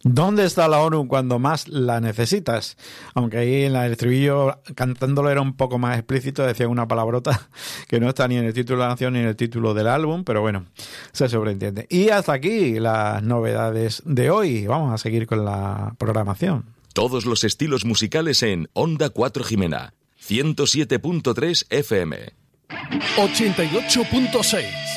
¿Dónde está la ONU cuando más la necesitas? Aunque ahí en el estribillo, cantándolo era un poco más explícito, decía una palabrota que no está ni en el título de la canción ni en el título del álbum, pero bueno, se sobreentiende. Y hasta aquí las novedades de hoy. Vamos a seguir con la programación. Todos los estilos musicales en Onda 4 Jimena, 107.3 FM. 88.6